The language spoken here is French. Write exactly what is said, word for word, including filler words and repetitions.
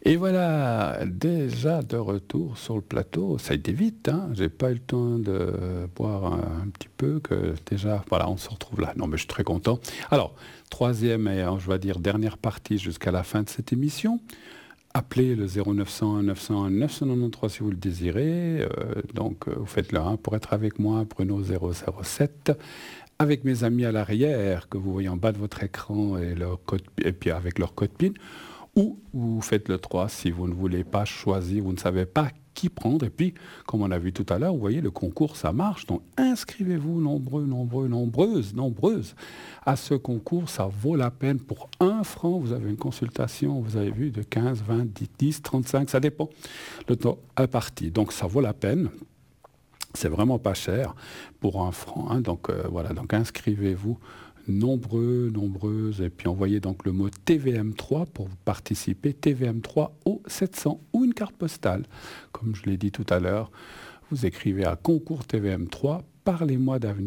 Et voilà, déjà de retour sur le plateau. Ça a été vite, hein. J'ai pas eu le temps de boire un, un petit peu, que déjà, voilà, on se retrouve là. Non, mais je suis très content. Alors, troisième et, euh, je vais dire, dernière partie jusqu'à la fin de cette émission. Appelez le zéro neuf cent un neuf cent un neuf cent quatre-vingt-treize si vous le désirez. Euh, donc, euh, vous faites le un pour être avec moi, Bruno zéro zéro sept. Avec mes amis à l'arrière, que vous voyez en bas de votre écran, et, leur code, et puis avec leur code PIN. Ou vous faites le trois si vous ne voulez pas choisir, vous ne savez pas qui prendre. Et puis, comme on a vu tout à l'heure, vous voyez, le concours, ça marche. Donc, inscrivez-vous nombreux, nombreux, nombreuses, nombreuses à ce concours. Ça vaut la peine. Pour un franc, vous avez une consultation, vous avez vu, de quinze, vingt, dix, trente-cinq, ça dépend. Le temps imparti. Donc, ça vaut la peine. C'est vraiment pas cher pour un franc. Hein. Donc, euh, voilà. Donc, inscrivez-vous nombreux, nombreuses, et puis envoyez donc le mot T V M trois pour participer, T V M trois au sept cents ou une carte postale. Comme je l'ai dit tout à l'heure, vous écrivez à concours T V M trois, parlez-moi d'avenir.